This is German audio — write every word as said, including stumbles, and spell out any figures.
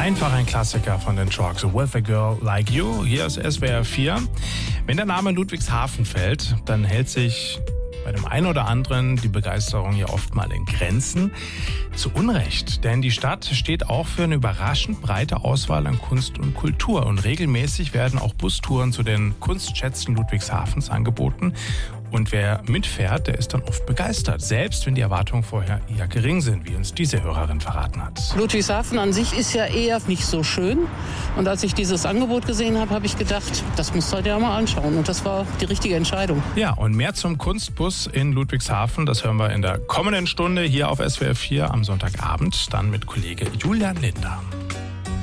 Einfach ein Klassiker von den Trucks. With a Girl Like You. Hier ist S W R vier. Wenn der Name Ludwigshafen fällt, dann hält sich bei dem einen oder anderen die Begeisterung ja oft mal in Grenzen. Zu Unrecht, denn die Stadt steht auch für eine überraschend breite Auswahl an Kunst und Kultur. Und regelmäßig werden auch Bustouren zu den Kunstschätzen Ludwigshafens angeboten. Und wer mitfährt, der ist dann oft begeistert, selbst wenn die Erwartungen vorher eher gering sind, wie uns diese Hörerin verraten hat. Ludwigshafen an sich ist ja eher nicht so schön. Und als ich dieses Angebot gesehen habe, habe ich gedacht, das musst du halt ja mal anschauen. Und das war die richtige Entscheidung. Ja, und mehr zum Kunstbus in Ludwigshafen, das hören wir in der kommenden Stunde hier auf S W R vier am Sonntagabend, dann mit Kollege Julian Linder.